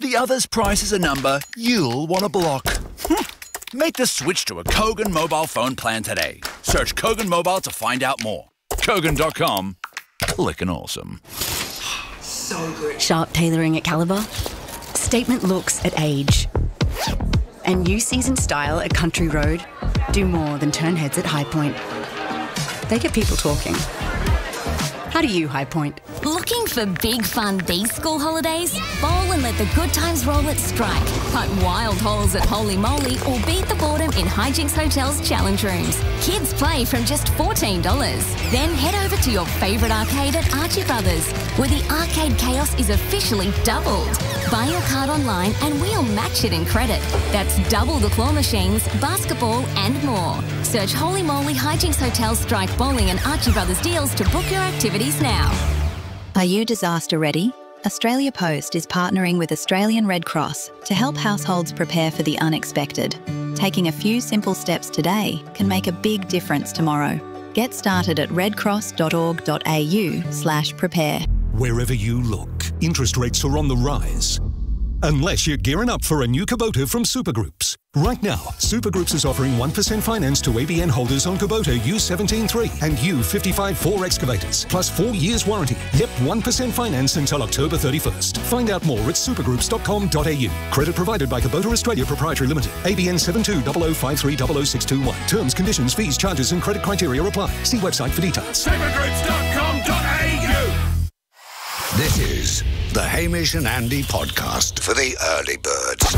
the other's price is a number you'll want to block. Make the switch to a Kogan mobile phone plan today. Search Kogan Mobile to find out more. Kogan.com. Clickin' awesome. So good. Sharp tailoring at Calibre. Statement looks at age. And new season style at Country Road do more than turn heads at High Point. They get people talking. How do you High Point? Looking for big fun these school holidays? Bowl and let the good times roll at Strike. Putt wild holes at Holy Moly or beat the boredom in Hijinks Hotel's challenge rooms. Kids play from just $14. Then head over to your favourite arcade at Archie Brothers, where the arcade chaos is officially doubled. Buy your card online and we'll match it in credit. That's double the claw machines, basketball and more. Search Holy Moly Hijinks Hotel Strike Bowling and Archie Brothers deals to book your activities now. Are you disaster ready? Australia Post is partnering with Australian Red Cross to help households prepare for the unexpected. Taking a few simple steps today can make a big difference tomorrow. Get started at redcross.org.au/prepare. Wherever you look, interest rates are on the rise. Unless you're gearing up for a new Kubota from Supergroups. Right now, Supergroups is offering 1% finance to ABN holders on Kubota U17.3 and U55-4 excavators, plus 4 years warranty. Yep, 1% finance until October 31st. Find out more at supergroups.com.au. Credit provided by Kubota Australia Proprietary Limited. ABN 720053000621. Terms, conditions, fees, charges and credit criteria apply. See website for details. Supergroups.com.au. This is the Hamish and Andy podcast for the early birds.